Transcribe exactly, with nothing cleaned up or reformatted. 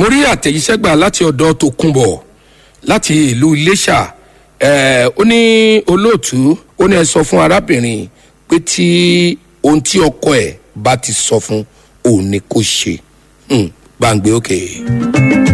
rí àtẹ̀jíṣẹ́ gbà láti ọ̀dọ̀ Tòkunbọ̀ láti ìlú Iléṣà. ẹ̀ ó ní olóòtú ó ní ẹ sọ fún arábìnrin pé tí ohun tí ọkọ ẹ̀ bá ti sọ fún òun ni kó ṣe. gbàǹgbé òkè.